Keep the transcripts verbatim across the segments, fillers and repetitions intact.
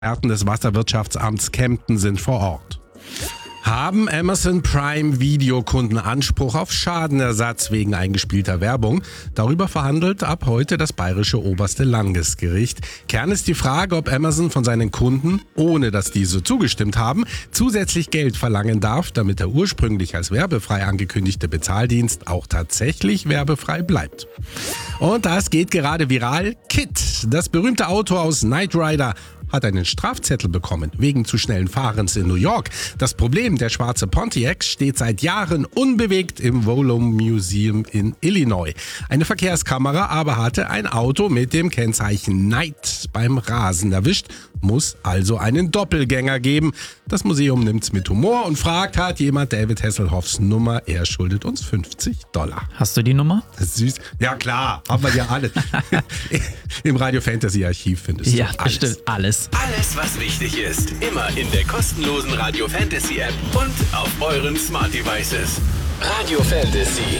Experten des Wasserwirtschaftsamts Kempten sind vor Ort. Haben Amazon Prime Videokunden Anspruch auf Schadenersatz wegen eingespielter Werbung? Darüber verhandelt ab heute das bayerische oberste Landesgericht. Kern ist die Frage, ob Amazon von seinen Kunden, ohne dass diese zugestimmt haben, zusätzlich Geld verlangen darf, damit der ursprünglich als werbefrei angekündigte Bezahldienst auch tatsächlich werbefrei bleibt. Und das geht gerade viral. Kit, das berühmte Auto aus Knight Rider, hat einen Strafzettel bekommen wegen zu schnellen Fahrens in New York. Das Problem, der schwarze Pontiac steht seit Jahren unbewegt im Volume Museum in Illinois. Eine Verkehrskamera aber hatte ein Auto mit dem Kennzeichen Knight beim Rasen erwischt, muss also einen Doppelgänger geben. Das Museum nimmt's mit Humor und fragt, hat jemand David Hasselhoffs Nummer? Er schuldet uns fünfzig Dollar. Hast du die Nummer? Das ist süß. Ja klar, haben wir ja alle. Im Radio Fantasy Archiv findest du ja, alles. bestimmt alles. Alles, was wichtig ist, immer in der kostenlosen Radio Fantasy App und auf euren Smart Devices. Radio Fantasy.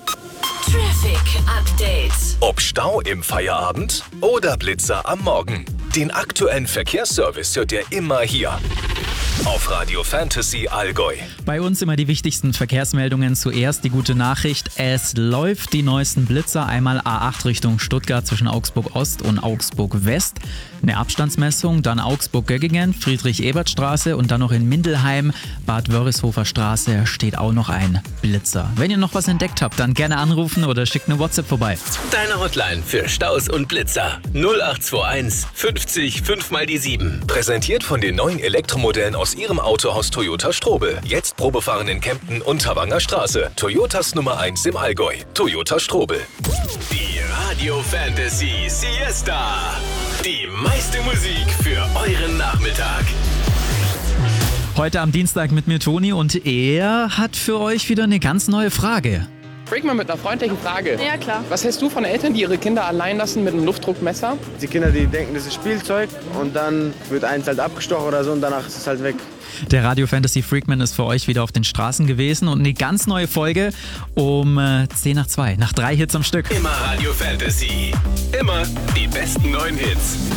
Traffic Update. Ob Stau im Feierabend oder Blitzer am Morgen. Den aktuellen Verkehrsservice hört ihr immer hier. Auf Radio Fantasy Allgäu. Bei uns immer die wichtigsten Verkehrsmeldungen. Zuerst die gute Nachricht. Es läuft die neuesten Blitzer. Einmal A acht Richtung Stuttgart zwischen Augsburg Ost und Augsburg West. Eine Abstandsmessung. Dann Augsburg-Göggingen, Friedrich-Ebert-Straße und dann noch in Mindelheim, Bad Wörishofer Straße steht auch noch ein Blitzer. Wenn ihr noch was entdeckt habt, dann gerne anrufen oder schickt eine WhatsApp vorbei. Deine Hotline für Staus und Blitzer. null acht zwei eins fünfzig fünf mal die sieben. Präsentiert von den neuen Elektromodellen aus Ihrem Autohaus Toyota Strobel. Jetzt Probefahren in Kempten und Havanger Straße. Toyotas Nummer eins im Allgäu. Toyota Strobel. Die Radio Fantasy Siesta. Die meiste Musik für euren Nachmittag. Heute am Dienstag mit mir Toni und er hat für euch wieder eine ganz neue Frage. Freakman mit einer freundlichen Frage. Ja, klar. Was hältst du von Eltern, die ihre Kinder allein lassen mit einem Luftdruckmesser? Die Kinder, die denken, das ist Spielzeug und dann wird eins halt abgestochen oder so und danach ist es halt weg. Der Radio Fantasy Freakman ist für euch wieder auf den Straßen gewesen und eine ganz neue Folge um äh, zehn nach zwei, nach drei Hits am Stück. Immer Radio Fantasy. Immer die besten neuen Hits.